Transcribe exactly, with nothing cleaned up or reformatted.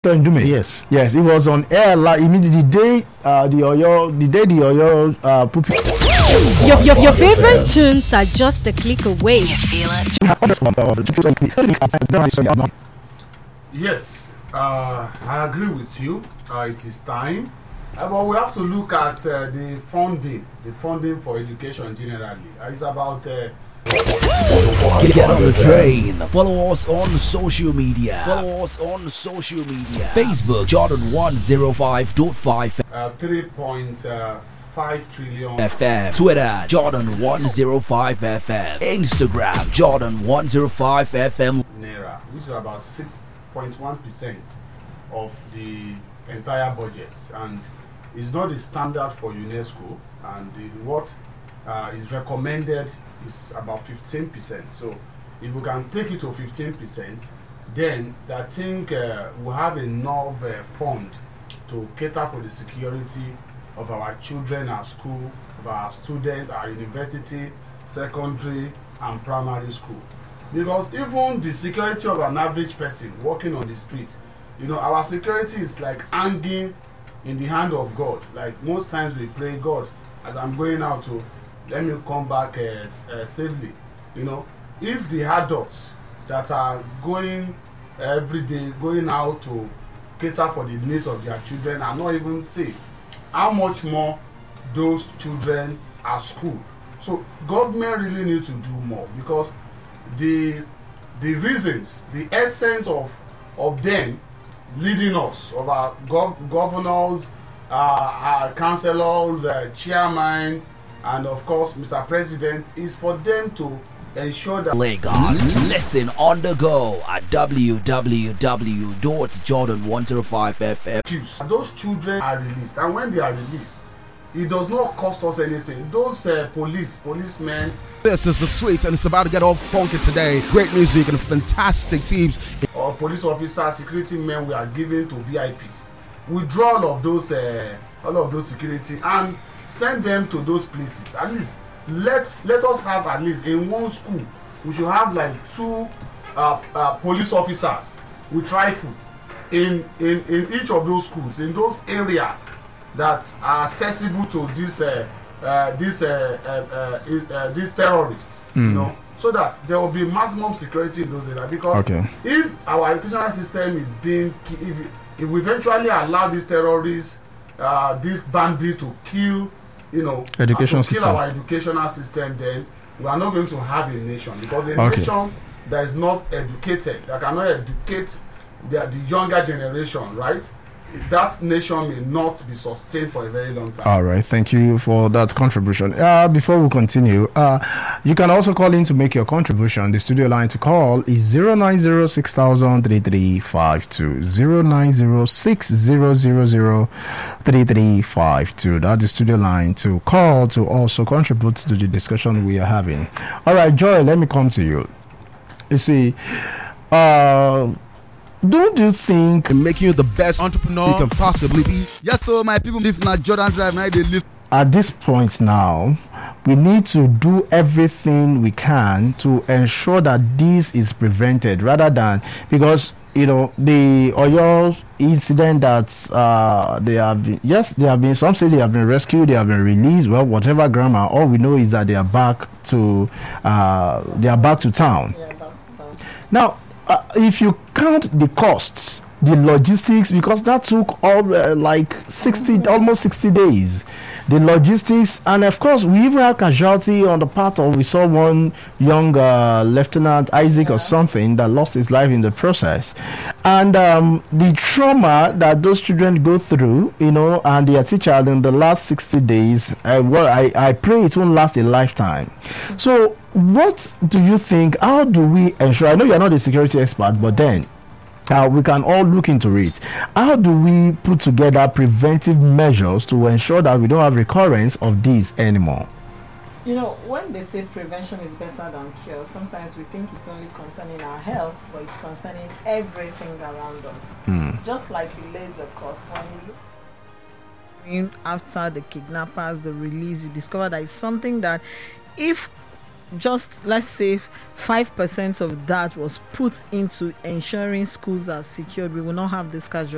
Yes, yes, it was on air like immediately the day uh, the Oyo, the day the Oyo uh, pupil. Your, your, your favorite tunes are just a click away. You feel it? Yes, uh, I agree with you. Uh, it is time. Uh, but we have to look at uh, the funding, the funding for education generally. Uh, it's about. Uh, Get on the train. Follow us on social media. Follow us on social media. Facebook Jordan one oh five point five uh, three point five trillion F M. Twitter Jordan one oh five F M. Instagram Jordan one oh five F M. Naira, which is about six point one percent of the entire budget, and is not the standard for UNESCO, and the, what uh, is recommended is about fifteen percent. So if we can take it to fifteen percent, then I think uh, we'll have enough uh, fund to cater for the security of our children, our school, of our students, our university, secondary and primary school. Because even the security of an average person walking on the street, you know, our security is like hanging in the hand of God. Like most times we pray, God, as I'm going out to let me come back uh, uh, safely. You know, if the adults that are going uh, every day, going out to cater for the needs of their children are not even safe, how much more those children at school? So government really need to do more, because the the reasons, the essence of of them leading us, of our gov governors, uh, our councillors, uh, chairman, and of course Mister President, is for them to ensure that Lagos. Listen on the go at w w w dot jordan one oh five F M. those children are released, and when they are released, it does not cost us anything. Those uh, police, policemen. This is the Sweets, and it's about to get all funky today. Great music and fantastic teams. Or police officers, security men we are giving to V I Ps. We draw all of those, uh, all of those security and send them to those places. At least let's let us have at least in one school we should have like two uh, uh, police officers with rifle in in in each of those schools, in those areas that are accessible to this uh, uh, this uh, uh, uh, uh, these terrorists. Mm. You know, so that there will be maximum security in those areas. Because okay. if our educational system is being, if if we eventually allow these terrorists, uh, this bandit to kill, you know, education uh, to kill system. our educational system, then we are not going to have a nation. Because a okay. nation that is not educated, that cannot educate the, the younger generation, right? That nation may not be sustained for a very long time. All right, thank you for that contribution. Uh, before we continue, uh, you can also call in to make your contribution. The studio line to call is zero nine zero six thousand three three five two, zero nine zero six zero zero zero three three five two. That's the studio line to call to also contribute to the discussion we are having. All right, Joy, let me come to you. You see, uh, don't you think making you the best entrepreneur you can possibly be? Yes, so my people, this is not Jordan Drive. Now they listen. At this point now, we need to do everything we can to ensure that this is prevented, rather than, because you know the Oyo incident that uh, they have been, yes, they have been, some say they have been rescued, they have been released. Well, whatever grammar, all we know is that they are back to uh, they are back to town. Yeah, back to town. Now, Uh, if you count the costs, the logistics, because that took all uh, like sixty, almost sixty days, the logistics, and of course we even had casualty on the part of, we saw one young uh, Lieutenant Isaac yeah. or something that lost his life in the process, and um, the trauma that those children go through, you know, and their teacher in the last sixty days, uh, well, I, I pray it won't last a lifetime. Mm-hmm. So what do you think? How do we ensure? I know you're not a security expert, but then uh, we can all look into it. How do we put together preventive measures to ensure that we don't have recurrence of this anymore? You know, when they say prevention is better than cure, sometimes we think it's only concerning our health, but it's concerning everything around us. Hmm. Just like you laid the cost, when you look after the kidnappers, the release, you discover that it's something that if just, let's say, five percent of that was put into ensuring schools are secured, we will not have this casualty.